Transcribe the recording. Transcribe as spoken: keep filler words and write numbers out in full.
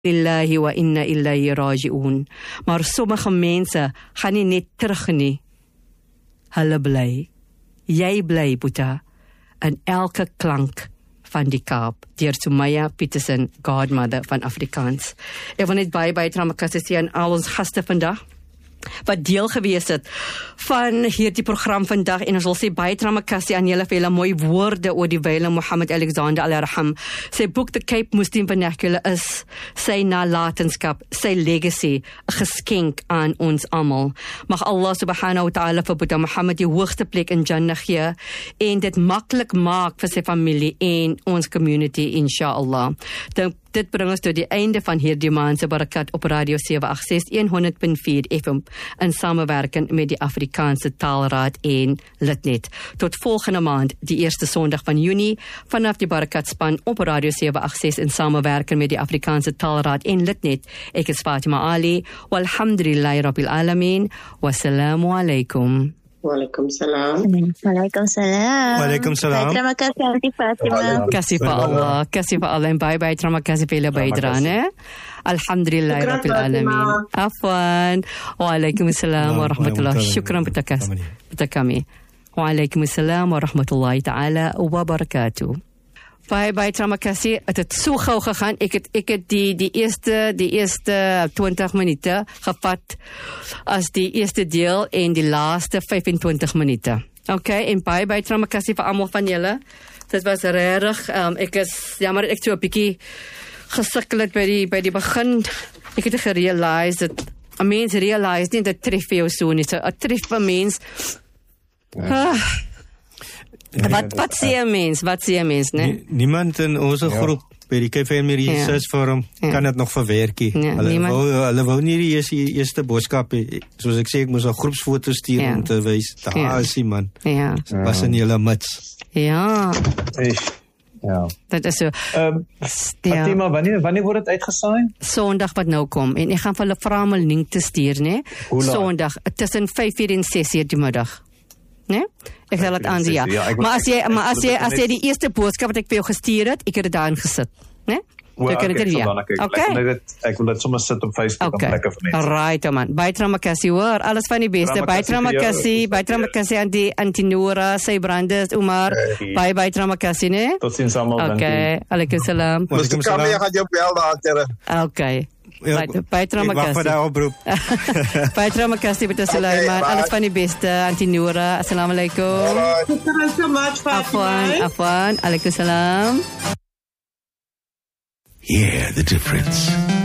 Lillahi wa inna ilayhi raji'un. Maar sommige mense gaan nie net terug nie. Hulle bly. Jy bly, Boeta, in elke klank van die Kaap, deur Sumaya Petersen, Godmother van Afrikaans. Ek wil net baie baie Tramakassie sê aan al ons gaste vandag, wat deel gewees het van hierdie program vandag, en ons wil sê baie Tramakassie aan julle vir julle mooi woorde oor die wyle Mohammed Alexander Al-Arham. Sy boek The Cape Muslim Vernacular is sy nalatenskap, sy legacy, 'n geskenk aan ons almal. Mag Allah subhanahu wa ta'ala vir Boeta Mohammed die hoogste plek in Jannah gee en dit maklik maak vir sy familie en ons community, inshallah. Dan Dit bring ons tot die einde van hierdie maand se barakat op Radio sewe agt ses honderd punt vier F M in samewerking met die Afrikaanse Taalraad en Litnet. Tot volgende maand, die eerste Sondag van Junie, vanaf die barakat span op Radio sewe agt ses in samewerking met die Afrikaanse Taalraad en Litnet. Ek is Fatima Ali, walhamdulillahi rabbil alamin, wassalamu alaikum. Waalaikum salam. Waalaikum salam. Waalaikum salam. Terima kasih Aunty Fatima. Kasih pa Allah, kasih pa Allah, en bye bye, terima kasih vir julle bydrae. Alhamdulillah rabbil alamin. Afwan. Waalaikum salam wa rahmatullah. Shukran Boeta kami. Waalaikum salam wa rahmatullahi ta'ala wa barakatuh. Baie baie Tramakassie, het het so gauw gegaan. Ek het, ek het die, die eerste, die eerste twintig minute gevat as die eerste deel en die laaste vyfentwintig minute. Ok, en baie baie Tramakassie vir almal van julle. Dit was rarig. Um, ek is, jammer ek so 'n bietjie gesukkel het by die, by die begin. Ek het gerealiseer dat 'n mens realiseer nie dat tref vir jou so nie. So 'n tref vir mens. Ah, Wat, wat sê een mens? Wat sê een mens, ne? Niemand in onze groep, by die K V M Research-forum, kan het nog verwerken. Ja, hulle, wou, hulle wou nie die eerste, eerste boodskap, soos ek sê, ek moes een groepsfoto stuur ja. om te wees, daar ja. is die man. Ja. Was in julle muts. Ja. Ja. Dat is so. Um, ja. Fatima, wanneer, wanneer word het uitgesaai? Sondag wat nou kom. En ek gaan vir hulle vra om 'n link te stuur, ne? Sondag, tussen vyf uur en ses uur die middag. Nee? Ek sal dit aan ja. ja maar as jy maar as jy as jy die eerste boodskap wat ek vir jou gestuur het, ek het dit daarin gesit, né? Well, ek, ek, ja. ek, okay. ek, dit, ek wil dit sommer sit op Facebook okay. en plekke vir mense. Alright man. Baie Tramakassie hoor, alles van die beste. Baie Tramakassie, baie Tramakassie aan die Antinora, sy Brandes, Umar. Okay. Baie baie Tramakassie, né? Tot sins almal, dankie. Okay. Alaikum salam. Mister Kamie gaan jou bel daar. Okay. Baie Tramakassie. Baie Tramakassie, Boeta Sulaiman. Alles van die beste. Antinora, assalamu alaikum. Thank you so much, Fatima. Afwan, afwan. Alaikum salam. Hear the difference.